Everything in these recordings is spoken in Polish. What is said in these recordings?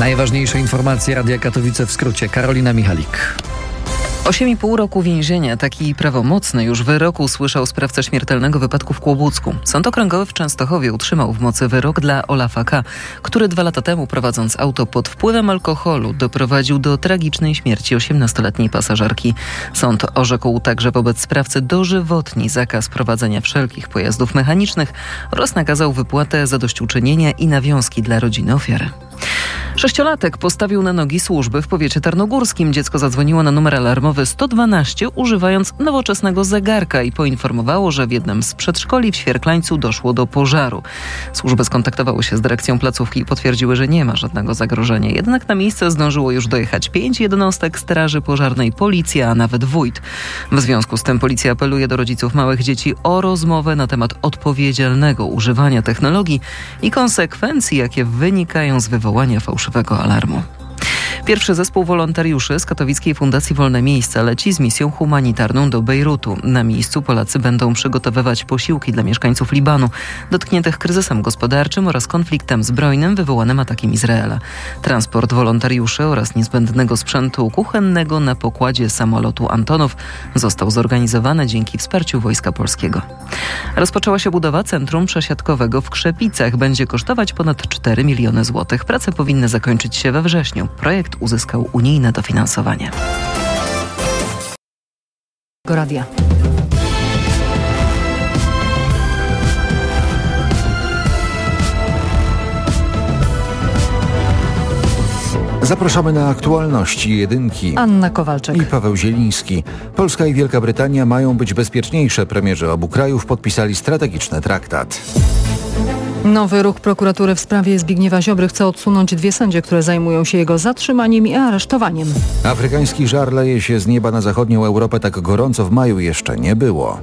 Najważniejsze informacje Radia Katowice w skrócie. Karolina Michalik. 8,5 roku więzienia. Taki prawomocny już wyrok usłyszał sprawca śmiertelnego wypadku w Kłobucku. Sąd Okręgowy w Częstochowie utrzymał w mocy wyrok dla Olafa K., który 2 lata temu, prowadząc auto pod wpływem alkoholu, doprowadził do tragicznej śmierci 18-letniej pasażerki. Sąd orzekł także wobec sprawcy dożywotni zakaz prowadzenia wszelkich pojazdów mechanicznych oraz nakazał wypłatę zadośćuczynienia i nawiązki dla rodziny ofiary. 6-latek postawił na nogi służby w powiecie tarnogórskim. Dziecko zadzwoniło na numer alarmowy 112, używając nowoczesnego zegarka i poinformowało, że w jednym z przedszkoli w Świerklańcu doszło do pożaru. Służby skontaktowały się z dyrekcją placówki i potwierdziły, że nie ma żadnego zagrożenia. Jednak na miejsce zdążyło już dojechać 5 jednostek straży pożarnej, policja, a nawet wójt. W związku z tym policja apeluje do rodziców małych dzieci o rozmowę na temat odpowiedzialnego używania technologii i konsekwencji, jakie wynikają z wywołania fałszywego alarmu. Pierwszy zespół wolontariuszy z katowickiej Fundacji Wolne Miejsca leci z misją humanitarną do Bejrutu. Na miejscu Polacy będą przygotowywać posiłki dla mieszkańców Libanu, dotkniętych kryzysem gospodarczym oraz konfliktem zbrojnym wywołanym atakiem Izraela. Transport wolontariuszy oraz niezbędnego sprzętu kuchennego na pokładzie samolotu Antonov został zorganizowany dzięki wsparciu Wojska Polskiego. Rozpoczęła się budowa centrum przesiadkowego w Krzepicach. Będzie kosztować ponad 4 miliony złotych. Prace powinny zakończyć się we wrześniu. Projekt uzyskał unijne dofinansowanie. Radia. Zapraszamy na aktualności jedynki. Anna Kowalczyk I Paweł Zieliński. Polska i Wielka Brytania mają być bezpieczniejsze. Premierzy obu krajów podpisali strategiczny traktat. Nowy ruch prokuratury w sprawie Zbigniewa Ziobry chce odsunąć 2 sędzie, które zajmują się jego zatrzymaniem i aresztowaniem. Afrykański żar leje się z nieba na zachodnią Europę. Tak gorąco w maju jeszcze nie było.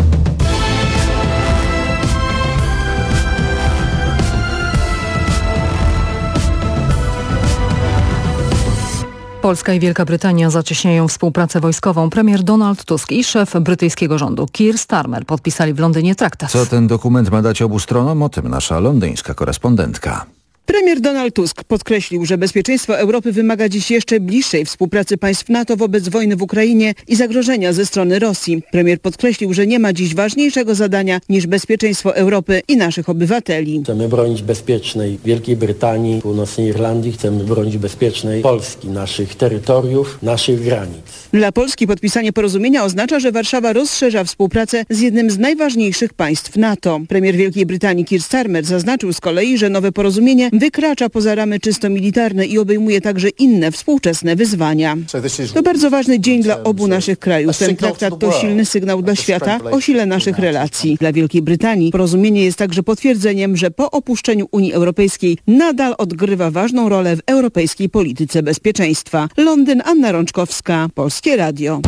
Polska i Wielka Brytania zacieśniają współpracę wojskową. Premier Donald Tusk i szef brytyjskiego rządu Keir Starmer podpisali w Londynie traktat. Co ten dokument ma dać obu stronom? O tym nasza londyńska korespondentka. Premier Donald Tusk podkreślił, że bezpieczeństwo Europy wymaga dziś jeszcze bliższej współpracy państw NATO wobec wojny w Ukrainie i zagrożenia ze strony Rosji. Premier podkreślił, że nie ma dziś ważniejszego zadania niż bezpieczeństwo Europy i naszych obywateli. Chcemy bronić bezpiecznej Wielkiej Brytanii, Północnej Irlandii, chcemy bronić bezpiecznej Polski, naszych terytoriów, naszych granic. Dla Polski podpisanie porozumienia oznacza, że Warszawa rozszerza współpracę z jednym z najważniejszych państw NATO. Premier Wielkiej Brytanii Keir Starmer zaznaczył z kolei, że nowe porozumienie wykracza poza ramy czysto militarne i obejmuje także inne współczesne wyzwania. To bardzo ważny dzień dla obu naszych krajów. Ten traktat to silny sygnał dla świata o sile naszych relacji. Dla Wielkiej Brytanii porozumienie jest także potwierdzeniem, że po opuszczeniu Unii Europejskiej nadal odgrywa ważną rolę w europejskiej polityce bezpieczeństwa. Londyn, Anna Rączkowska, Polskie Radio.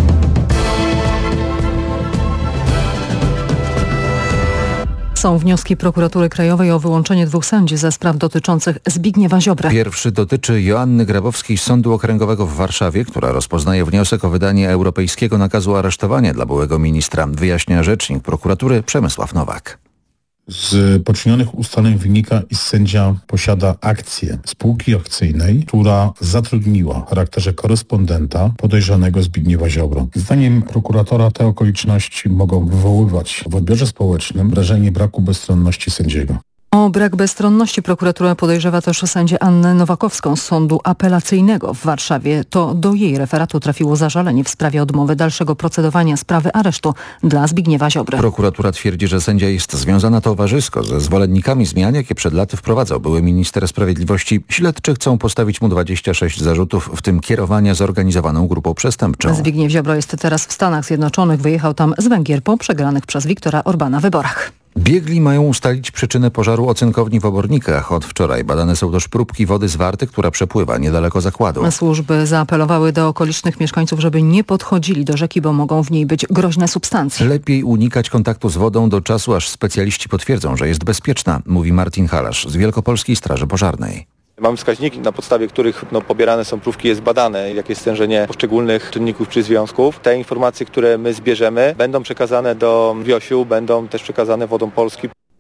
Są wnioski Prokuratury Krajowej o wyłączenie 2 sędziów ze spraw dotyczących Zbigniewa Ziobry. Pierwszy dotyczy Joanny Grabowskiej z Sądu Okręgowego w Warszawie, która rozpoznaje wniosek o wydanie europejskiego nakazu aresztowania dla byłego ministra. Wyjaśnia rzecznik prokuratury Przemysław Nowak. Z poczynionych ustaleń wynika, iż sędzia posiada akcję spółki akcyjnej, która zatrudniła w charakterze korespondenta podejrzanego Zbigniewa Ziobro. Zdaniem prokuratora te okoliczności mogą wywoływać w odbiorze społecznym wrażenie braku bezstronności sędziego. O brak bezstronności prokuratura podejrzewa też sędzię Annę Nowakowską z Sądu Apelacyjnego w Warszawie. To do jej referatu trafiło zażalenie w sprawie odmowy dalszego procedowania sprawy aresztu dla Zbigniewa Ziobry. Prokuratura twierdzi, że sędzia jest związana towarzysko ze zwolennikami zmian, jakie przed laty wprowadzał były minister sprawiedliwości. Śledczy chcą postawić mu 26 zarzutów, w tym kierowania zorganizowaną grupą przestępczą. Zbigniew Ziobro jest teraz w Stanach Zjednoczonych. Wyjechał tam z Węgier po przegranych przez Viktora Orbána wyborach. Biegli mają ustalić przyczynę pożaru ocynkowni w Obornikach. Od wczoraj badane są też próbki wody z Warty, która przepływa niedaleko zakładu. Służby zaapelowały do okolicznych mieszkańców, żeby nie podchodzili do rzeki, bo mogą w niej być groźne substancje. Lepiej unikać kontaktu z wodą do czasu, aż specjaliści potwierdzą, że jest bezpieczna, mówi Martin Halasz z Wielkopolskiej Straży Pożarnej. Mamy wskaźniki, na podstawie których pobierane są próbki, jest badane, jakie jest stężenie poszczególnych czynników czy związków. Te informacje, które my zbierzemy, będą przekazane do WIOŚ-u, będą też przekazane Wodom Polskim.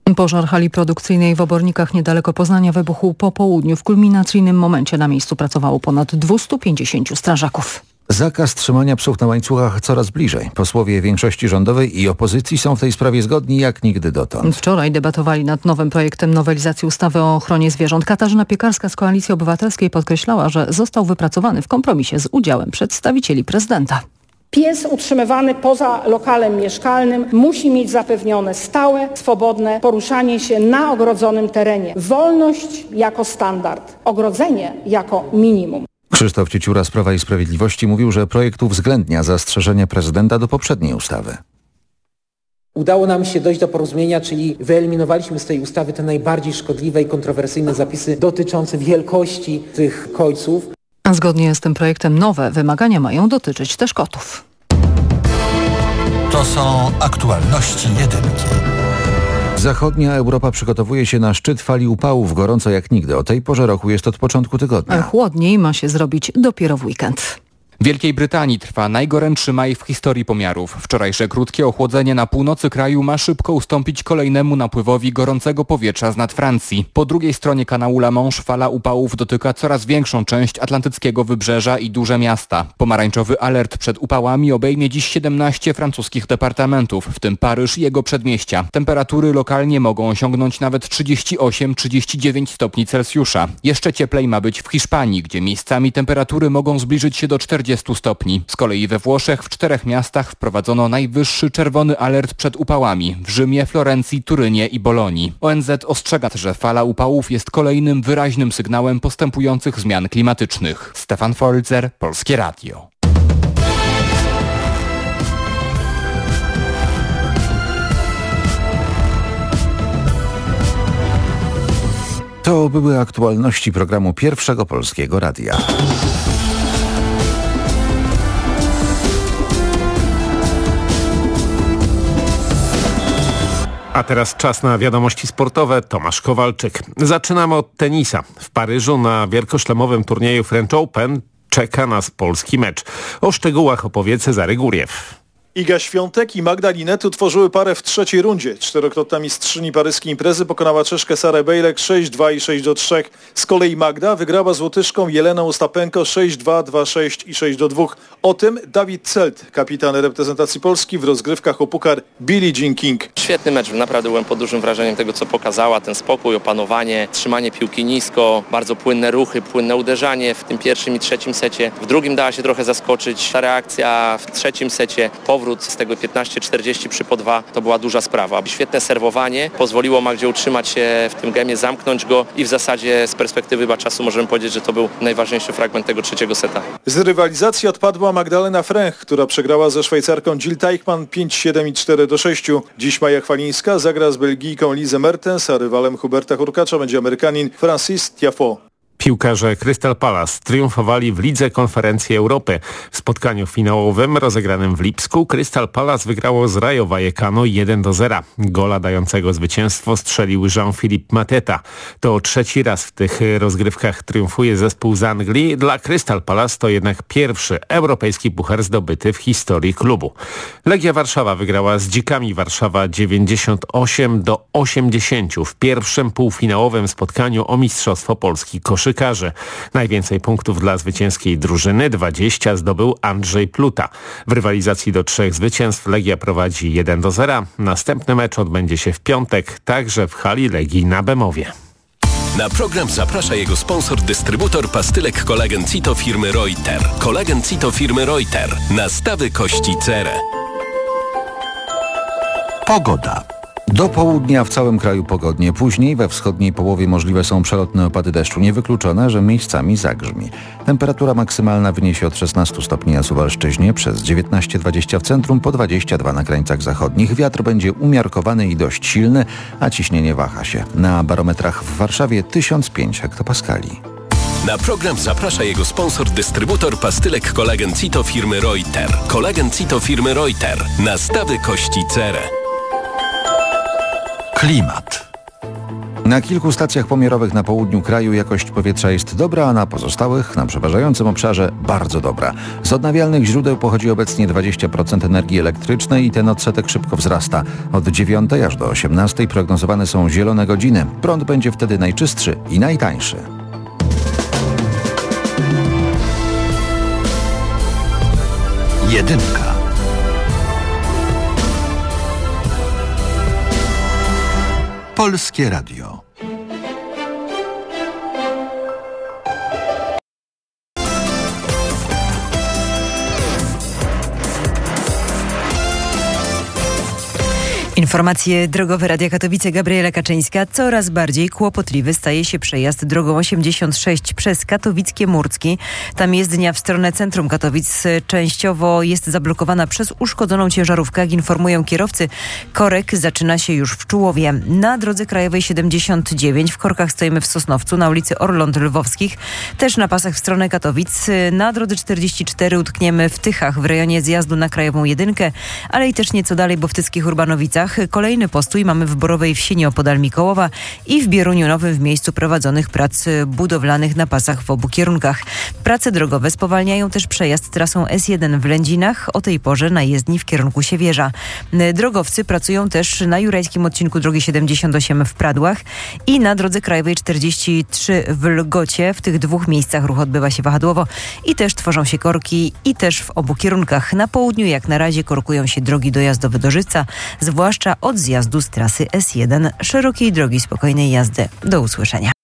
Pożar hali produkcyjnej w Obornikach niedaleko Poznania wybuchł po południu. W kulminacyjnym momencie na miejscu pracowało ponad 250 strażaków. Zakaz trzymania psów na łańcuchach coraz bliżej. Posłowie większości rządowej i opozycji są w tej sprawie zgodni jak nigdy dotąd. Wczoraj debatowali nad nowym projektem nowelizacji ustawy o ochronie zwierząt. Katarzyna Piekarska z Koalicji Obywatelskiej podkreślała, że został wypracowany w kompromisie z udziałem przedstawicieli prezydenta. Pies utrzymywany poza lokalem mieszkalnym musi mieć zapewnione stałe, swobodne poruszanie się na ogrodzonym terenie. Wolność jako standard, ogrodzenie jako minimum. Krzysztof Cieciura z Prawa i Sprawiedliwości mówił, że projekt uwzględnia zastrzeżenia prezydenta do poprzedniej ustawy. Udało nam się dojść do porozumienia, czyli wyeliminowaliśmy z tej ustawy te najbardziej szkodliwe i kontrowersyjne zapisy dotyczące wielkości tych kojców. A zgodnie z tym projektem nowe wymagania mają dotyczyć też kotów. To są aktualności jedynki. Zachodnia Europa przygotowuje się na szczyt fali upałów, gorąco jak nigdy. O tej porze roku jest od początku tygodnia. Chłodniej ma się zrobić dopiero w weekend. W Wielkiej Brytanii trwa najgorętszy maj w historii pomiarów. Wczorajsze krótkie ochłodzenie na północy kraju ma szybko ustąpić kolejnemu napływowi gorącego powietrza z nad Francji. Po drugiej stronie kanału La Manche fala upałów dotyka coraz większą część atlantyckiego wybrzeża i duże miasta. Pomarańczowy alert przed upałami obejmie dziś 17 francuskich departamentów, w tym Paryż i jego przedmieścia. Temperatury lokalnie mogą osiągnąć nawet 38-39 stopni Celsjusza. Jeszcze cieplej ma być w Hiszpanii, gdzie miejscami temperatury mogą zbliżyć się do 40 stopni. Z kolei we Włoszech w 4 miastach wprowadzono najwyższy czerwony alert przed upałami w Rzymie, Florencji, Turynie i Bolonii. ONZ ostrzega, że fala upałów jest kolejnym wyraźnym sygnałem postępujących zmian klimatycznych. Stefan Folzer, Polskie Radio. To były aktualności programu Pierwszego Polskiego Radia. A teraz czas na wiadomości sportowe. Tomasz Kowalczyk. Zaczynamy od tenisa. W Paryżu na wielkoszlemowym turnieju French Open czeka nas polski mecz. O szczegółach opowie Cezary Góriew. Iga Świątek i Magda Linette utworzyły parę w trzeciej rundzie. 4-krotna mistrzyni paryskiej imprezy pokonała Czeszkę Sarę Bejlek 6-2 i 6-3. Z kolei Magda wygrała z Łotyszką Jeleną Ostapenko 6-2, 2-6 i 6-2. O tym Dawid Celt, kapitan reprezentacji Polski w rozgrywkach o puchar Billie Jean King. Świetny mecz, naprawdę byłem pod dużym wrażeniem tego, co pokazała. Ten spokój, opanowanie, trzymanie piłki nisko, bardzo płynne ruchy, płynne uderzanie w tym pierwszym i trzecim secie. W drugim dała się trochę zaskoczyć. Ta reakcja w trzecim secie, powrót z tego 15-40 przy po 2, to była duża sprawa. Świetne serwowanie pozwoliło Magdzie utrzymać się w tym gemie, zamknąć go i w zasadzie z perspektywy czasu możemy powiedzieć, że to był najważniejszy fragment tego trzeciego seta. Z rywalizacji odpadła Magdalena Fręch, która przegrała ze Szwajcarką Jill Teichmann 5-7 i 4-6. Dziś Maja Chwalińska zagra z Belgijką Lizę Mertens, a rywalem Huberta Hurkacza będzie Amerykanin Francis Tiafoe. Piłkarze Crystal Palace triumfowali w Lidze Konferencji Europy. W spotkaniu finałowym rozegranym w Lipsku Crystal Palace wygrało z Rayo Vallecano 1-0. Gola dającego zwycięstwo strzelił Jean-Philippe Mateta. To trzeci raz w tych rozgrywkach triumfuje zespół z Anglii. Dla Crystal Palace to jednak pierwszy europejski puchar zdobyty w historii klubu. Legia Warszawa wygrała z Dzikami Warszawa 98-80 w pierwszym półfinałowym spotkaniu o Mistrzostwo Polski koszykarza. Najwięcej punktów dla zwycięskiej drużyny, 20, zdobył Andrzej Pluta. W rywalizacji do 3 zwycięstw Legia prowadzi 1-0. Następny mecz odbędzie się w piątek, także w hali Legii na Bemowie. Na program zaprasza jego sponsor, dystrybutor pastylek Kolagen Cito firmy Reuter. Kolagen Cito firmy Reuter. Nastawy kości cerę. Pogoda. Do południa w całym kraju pogodnie, później we wschodniej połowie możliwe są przelotne opady deszczu. Niewykluczone, że miejscami zagrzmi. Temperatura maksymalna wyniesie od 16 stopni na Suwalszczyźnie, przez 19-20 w centrum, po 22 na krańcach zachodnich. Wiatr będzie umiarkowany i dość silny, a ciśnienie waha się. Na barometrach w Warszawie 1005 hektopaskali. Na program zaprasza jego sponsor, dystrybutor pastylek Kolagen Cito firmy Reuter. Kolagen Cito firmy Reuter. Nastawy kości cerę. Klimat. Na kilku stacjach pomiarowych na południu kraju jakość powietrza jest dobra, a na pozostałych, na przeważającym obszarze, bardzo dobra. Z odnawialnych źródeł pochodzi obecnie 20% energii elektrycznej i ten odsetek szybko wzrasta. Od 9 aż do 18 prognozowane są zielone godziny. Prąd będzie wtedy najczystszy i najtańszy. Jedynka. Polskie Radio. Informacje drogowe Radia Katowice, Gabriela Kaczyńska. Coraz bardziej kłopotliwy staje się przejazd drogą 86 przez Katowickie-Murcki. Tam jezdnia w stronę centrum Katowic częściowo jest zablokowana przez uszkodzoną ciężarówkę. Jak informują kierowcy, korek zaczyna się już w Czułowie. Na drodze krajowej 79 w korkach stoimy w Sosnowcu na ulicy Orląt Lwowskich. Też na pasach w stronę Katowic. Na drodze 44 utkniemy w Tychach w rejonie zjazdu na krajową 1, ale i też nieco dalej, bo w Tyskich Urbanowicach. Kolejny postój mamy w Borowej Wsi nieopodal Mikołowa i w Bieruniu Nowym w miejscu prowadzonych prac budowlanych na pasach w obu kierunkach. Prace drogowe spowalniają też przejazd trasą S1 w Lędzinach, o tej porze na jezdni w kierunku Siewierza. Drogowcy pracują też na jurajskim odcinku drogi 78 w Pradłach i na drodze krajowej 43 w Lgocie. W tych dwóch miejscach ruch odbywa się wahadłowo i też tworzą się korki i też w obu kierunkach. Na południu jak na razie korkują się drogi dojazdowe do Żywca, zwłaszcza od zjazdu z trasy S1, szerokiej drogi spokojnej jazdy. Do usłyszenia.